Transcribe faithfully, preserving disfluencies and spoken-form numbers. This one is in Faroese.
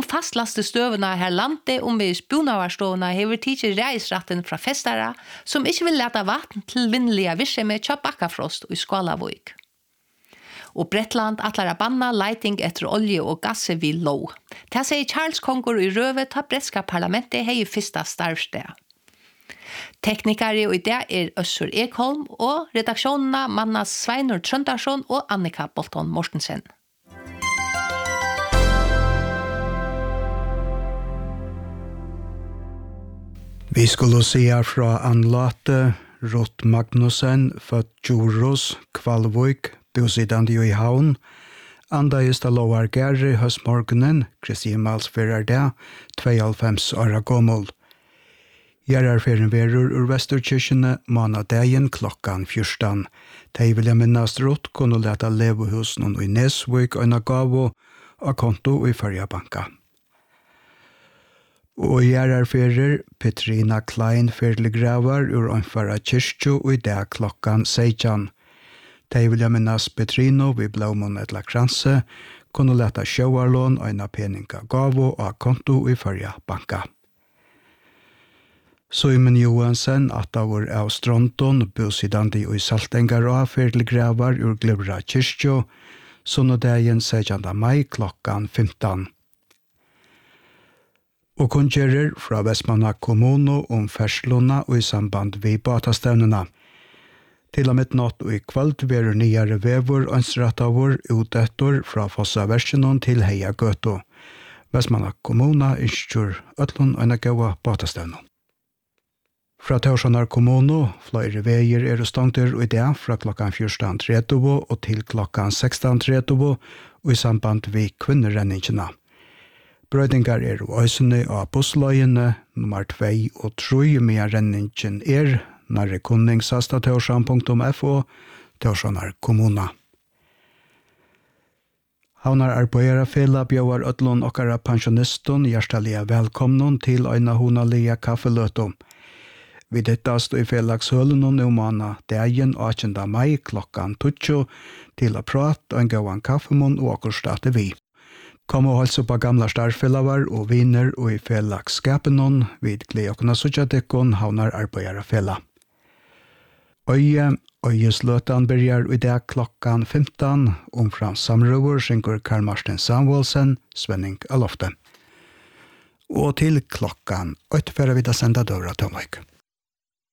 fastlaste støvene her landet om vi spunavarstående hever tidlig reisratten fra festare som ikke vil lete vatten til vinnelige virksomhet kjøp bakkafrost i Skalavøyk. Og Bretland atlar a banna leiting etter olje og gasse vi lov. Det sier Charles Conger i Røve ta bretska parlamentet hei fyrsta starvsted. Teknikere i det er Øssur Ekholm og redaksjonene mannas Sveinur Trøndarsson og Annika Bolton Mortensen. Vi skulle se fra anlate Rott Magnussen, født Djuros, Kvalvøyk, bosidande i havn, andagist av lovar Gary høstmorgenen, Kristi Malsferar det, tveoghalvfems åra gammel. Gjerarferien verur ur Vesturkirkene, manadagen klokkan fjørstan. De vilja minnast Rott kunne leta levehusen i Nesvøyk og Nagavo og konto i Førjabanka. Og gjerarferer Petrina Klein ferlegravar ur Anfara kyrkjo og i dag klokkan seksten. De vilja minnas Petrino vid Blåmon etla kranse, kunne leta sjåarlån og en peninga gavo og konto i Førja banka. Simon Johansen, at av vår av Stronton, bosidande i Saltengar og ferlegravar ur Glebra kyrkjo, sunnodagen sekstende mai klokkan femton. Og kunngjører fra Vestmanna kommuno om ferslåna og i samband vi batastavnena. Til og med natt og i kveld verur nyare vevor ansrattavor utettor fra Fossa Versenon til Heia Gøto. Vestmanna kommuna innskjur ötlun og gaua batastavnon. Fra Tørsjonar kommuno, flere veier er stangter og i det fra klokkan fjørstan tretti og til klokkan sekstan tretti og i samband vi kvinnerrenningene. Brøydingar er og øysene av bussløyene, nummer to og tre med renningen er nærre kunningsasta tørsjan punktum f o, Tørsjonar kommuna. Havnar arbeider fela bjøver ødlån okkara pensjoniston hjertelige velkomnon til øyne honalige kaffeløtum. Vi dettast i felagshølen og numana dagen åttende mai klokkan tjueto til å prate og en gøvan kaffemån og akkurstate vi. Kom og holds på gamla starfelavar og viner og i felagsskapenon vid gleokna sutjadekkon havnar arbeidere fela. Øye, øyesløtan berger i dag klokkan femton, omfram samrøver synker Karl Martin Samuelsen, Svenning av Lofte. Og til klokkan åtte før vi da senda døra Tømvøyk.